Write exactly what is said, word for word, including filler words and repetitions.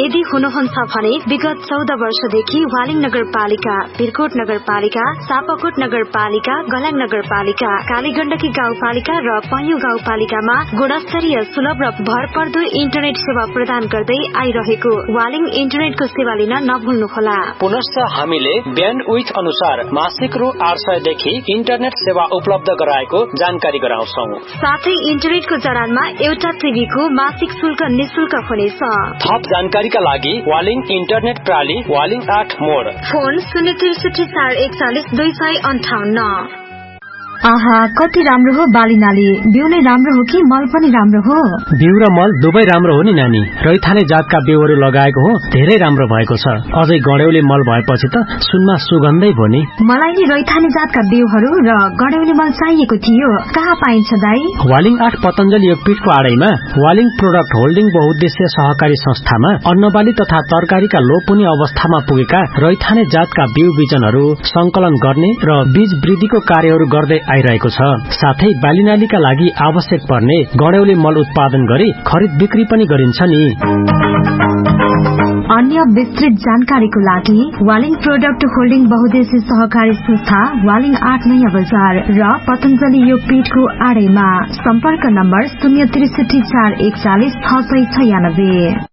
यदि हुनुहुन्छ भने विगत चौध वर्षदेखि वालिङ नगरपालिका, भिरकोट नगरपालिका, सापकोट नगरपालिका, गलाङ नगरपालिका, कालीगण्डकी गाउँपालिका र पैयुँ गाउँपालिकामा गुणस्तरीय, सुलभ र भरपर्दो इन्टरनेट सेवा प्रदान गर्दै आइरहेको वालिङ इन्टरनेटको सेवा लिन नभुल्नुहोला। पुनश्च हामीले ब्यान्डविड्थ अनुसार मासिक रु आठ सय देखि इन्टरनेट सेवा उपलब्ध गराएको जानकारी गराउँछौ। साथै इन्टरनेटको जडानमा एउटा टिभीको मासिक शुल्क निशुल्क हुनेछ। थप जानकारीका लागि वालिङ इन्टरनेट प्रणाली वालिङ आठ मोड, फोन शून्य त्रिसठी चार एकचालिस दुई सय अन्ठाउन्न। आहा, कति राम्रो हो बाली नाली। बिउ नै राम्रो हो कि मल पनि राम्रो हो? बिउ र मल दुवै राम्रो हो नि नानी। रैथाने जातका बिउहरू लगाएको हो, धेरै राम्रो भएको छ। अझै गड्यौली मल भएपछि त सुनमा सुगन्धै भयो नि। मलाई नि रैथाने जातका बिउहरू र गड्यौली मल चाहिएको थियो। कहाँ पाइन्छ दाई? वालिङ आठ पतञ्जलि योगपीठको आडैमा वालिङ प्रोडक्ट होल्डिङ बहुउद्देश्य सहकारी संस्थामा अन्नबाली तथा तरकारीका लोपुनी अवस्थामा पुगेका रैथाने जातका बिउ बिजनहरू संकलन गर्ने र बीज वृद्धिको कार्यहरू गर्दै आइरहेको छ। साथै बालीनालीका लागि आवश्यक पर्ने गड्यौली मल उत्पादन गरी खरिद बिक्री पनि गरिन्छ नि। अन्य विस्तृत जानकारीको लागि वालिङ प्रोडक्ट होल्डिङ बहुउद्देश्य सहकारी संस्था वालिङ आठ नयाँ बजार र पतञ्जलि योगपीठको आडैमा। सम्पर्क नम्बर शून्य त्रिसठी चार एकचालिस छ सय छयानब्बे।